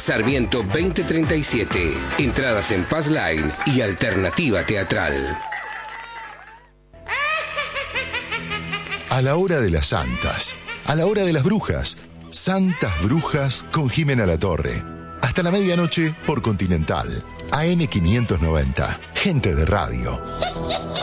Sarmiento 2037. Entradas en Paz Line y Alternativa Teatral. A la hora de las santas, a la hora de las brujas, Santas Brujas con Jimena Latorre. Hasta la medianoche por Continental, AM 590. Gente de radio.